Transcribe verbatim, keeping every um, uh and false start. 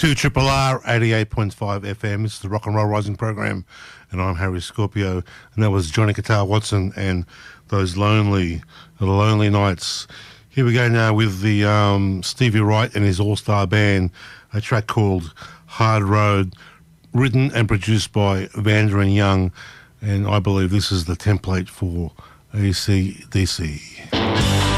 to Triple R eighty-eight point five F M. It's the Rock and Roll Rising program, and I'm Harry Scorpio. And that was Johnny Guitar Watson and those lonely, the lonely nights. Here we go now with the um, Stevie Wright and his all-star band, a track called Hard Road, written and produced by Vander and Young, and I believe this is the template for A C D C.